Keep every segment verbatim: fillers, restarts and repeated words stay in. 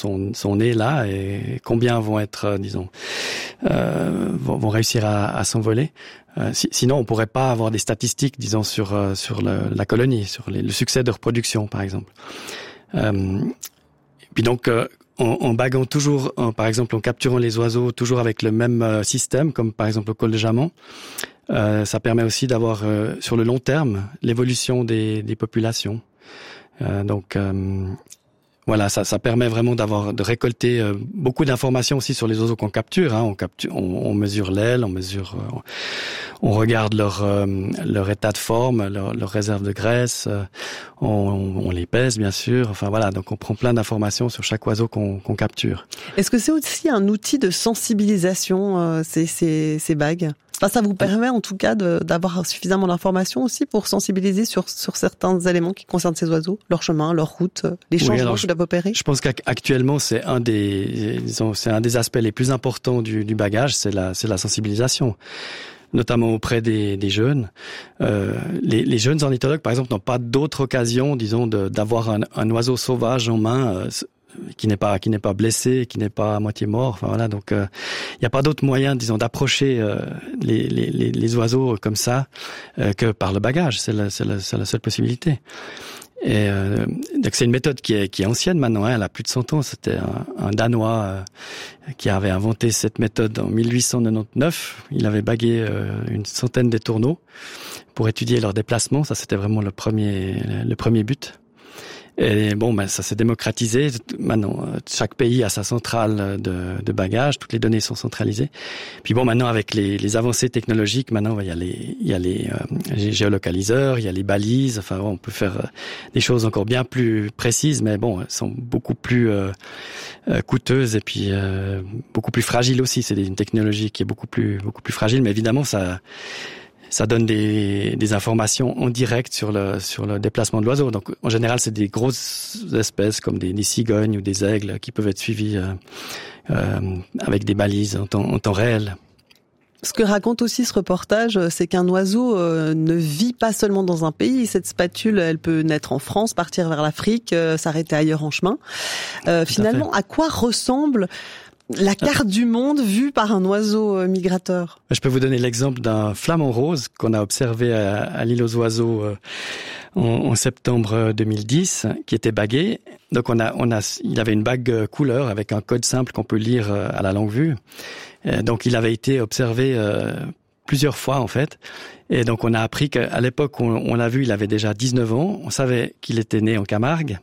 sont, sont nés là et combien vont être, euh, disons, euh, vont, vont réussir à, à s'envoler. Euh, si, sinon, on pourrait pas avoir des statistiques, disons, sur euh, sur le, la colonie, sur les, le succès de reproduction, par exemple. Euh, puis donc, euh, en, en baguant toujours, en, par exemple, en capturant les oiseaux toujours avec le même euh, système, comme par exemple le col de Jamant, euh, ça permet aussi d'avoir euh, sur le long terme l'évolution des, des populations. Euh, donc euh, voilà, ça, ça permet vraiment d'avoir de récolter euh, beaucoup d'informations aussi sur les oiseaux qu'on capture. Hein. On capture, on, on mesure l'aile, on mesure, euh, on, on regarde leur euh, leur état de forme, leur, leur réserve de graisse, euh, on, on les pèse bien sûr. Enfin voilà, donc on prend plein d'informations sur chaque oiseau qu'on, qu'on capture. Est-ce que c'est aussi un outil de sensibilisation euh, ces, ces ces bagues? Enfin, ça vous permet en tout cas de, d'avoir suffisamment d'informations aussi pour sensibiliser sur sur certains éléments qui concernent ces oiseaux, leur chemin, leur route, les changements oui, alors, qu'ils doivent opérer. Je pense qu'actuellement c'est un des disons, c'est un des aspects les plus importants du, du bagage, c'est la c'est la sensibilisation, notamment auprès des, des jeunes. Euh, les, les jeunes ornithologues, par exemple, n'ont pas d'autre occasion, disons, de, d'avoir un, un oiseau sauvage en main. Euh, qui n'est pas qui n'est pas blessé, qui n'est pas à moitié mort. Enfin voilà, donc il euh, n'y a pas d'autre moyen, disons, d'approcher euh, les, les les les comme ça euh, que par le bagage. C'est la c'est la, c'est la seule possibilité. Et euh, donc c'est une méthode qui est qui est ancienne maintenant. Hein, elle a plus de cent ans. C'était un, un Danois euh, qui avait inventé cette méthode en mille huit cent quatre-vingt-dix-neuf. Il avait bagué euh, une centaine d'étourneaux pour étudier leur déplacement. Ça, c'était vraiment le premier le premier but. Et bon, ben ça s'est démocratisé. Maintenant, chaque pays a sa centrale de, de bagages. Toutes les données sont centralisées. Puis bon, maintenant avec les, les avancées technologiques, maintenant il y a les, il y a les, euh, les géolocaliseurs, il y a les balises. Enfin, on peut faire des choses encore bien plus précises, mais bon, elles sont beaucoup plus euh, coûteuses et puis euh, beaucoup plus fragiles aussi. C'est une technologie qui est beaucoup plus, beaucoup plus fragile, mais évidemment ça. Ça donne des, des informations en direct sur le sur le déplacement de l'oiseau. Donc en général, c'est des grosses espèces comme des, des cigognes ou des aigles qui peuvent être suivis euh, euh, avec des balises en temps, en temps réel. Ce que raconte aussi ce reportage, c'est qu'un oiseau euh, ne vit pas seulement dans un pays. Cette spatule, elle peut naître en France, partir vers l'Afrique, euh, s'arrêter ailleurs en chemin. Euh, finalement, à, à quoi ressemble la carte du monde vue par un oiseau migrateur? Je peux vous donner l'exemple d'un flamant rose qu'on a observé à, à l'île aux oiseaux euh, en, en septembre deux mille dix, qui était bagué. Donc on a, on a, il avait une bague couleur avec un code simple qu'on peut lire à la longue vue. Euh, donc il avait été observé euh, plusieurs fois en fait. Et donc on a appris qu'à l'époque où on, on l'a vu, il avait déjà dix-neuf ans. On savait qu'il était né en Camargue.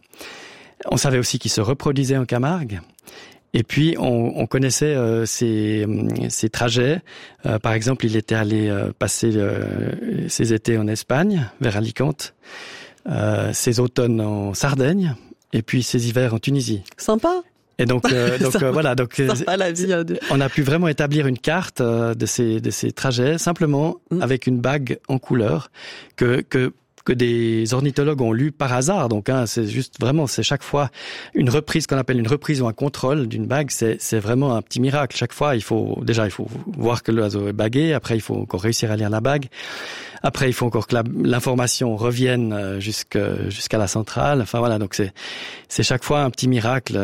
On savait aussi qu'il se reproduisait en Camargue. Et puis on, on connaissait euh, ses, ses trajets. Euh, par exemple, il était allé euh, passer euh, ses étés en Espagne, vers Alicante, euh, ses automnes en Sardaigne, et puis ses hivers en Tunisie. Sympa. Et donc, euh, donc euh, voilà, donc sympa, la vie, hein, de... on a pu vraiment établir une carte euh, de ces de ces trajets simplement mmh. avec une bague en couleur que que que des ornithologues ont lu par hasard. Donc, hein, c'est juste vraiment, c'est chaque fois une reprise qu'on appelle une reprise ou un contrôle d'une bague. C'est, c'est vraiment un petit miracle. Chaque fois, il faut, déjà, il faut voir que l'oiseau est bagué. Après, il faut encore réussir à lire la bague. Après, il faut encore que la, l'information revienne jusqu'à, jusqu'à la centrale. Enfin, voilà. Donc, c'est, c'est chaque fois un petit miracle.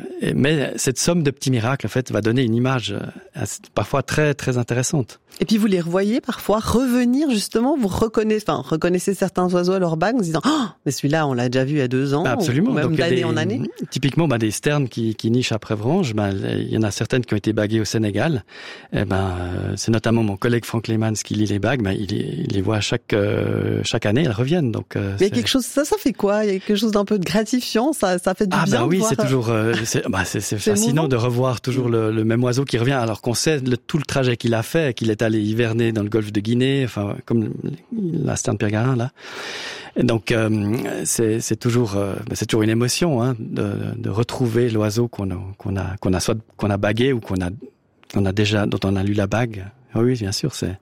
Mais cette somme de petits miracles, en fait, va donner une image parfois très, très intéressante. Et puis, vous les revoyez parfois revenir, justement, vous reconnaissez, enfin, reconnaissez certains oiseaux à leur bague en se disant, oh, mais celui-là, on l'a déjà vu il y a deux ans. Bah, absolument. Ou même donc, d'année des, en année. Typiquement, bah, des sternes qui, qui nichent à Prévrange, bah, il y en a certaines qui ont été baguées au Sénégal. Et ben, euh, c'est notamment mon collègue Franck Leymans qui lit les bagues. Bah, il, il les voit chaque, euh, chaque année, elles reviennent. Donc, euh, mais il y a quelque chose, ça, ça fait quoi? Il y a quelque chose d'un peu de gratifiant, ça, ça fait du ah, bien. Ah, bah oui, voir... c'est toujours, euh, c'est, bah, c'est, c'est fascinant de revoir toujours le, le même oiseau qui revient, alors qu'on sait le, tout le trajet qu'il a fait, qu'il est allé hiverner dans le golfe de Guinée, enfin, comme la sterne Pirgarin, là. Et donc, euh, c'est, c'est toujours, euh, c'est toujours une émotion, hein, de, de retrouver l'oiseau qu'on a, qu'on a, qu'on a soit, qu'on a bagué ou qu'on a, qu'on a déjà, dont on a lu la bague. Oui, bien sûr, c'est,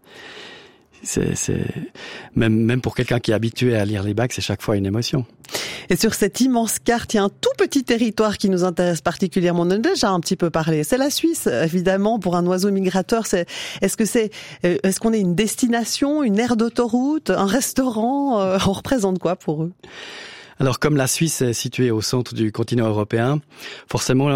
c'est, c'est, même, même pour quelqu'un qui est habitué à lire les bagues, c'est chaque fois une émotion. Et sur cette immense carte, il y a un tout petit territoire qui nous intéresse particulièrement. On en a déjà un petit peu parlé. C'est la Suisse, évidemment, pour un oiseau migrateur. C'est, est-ce que c'est, est-ce qu'on est une destination, une aire d'autoroute, un restaurant? On représente quoi pour eux? Alors, comme la Suisse est située au centre du continent européen, forcément,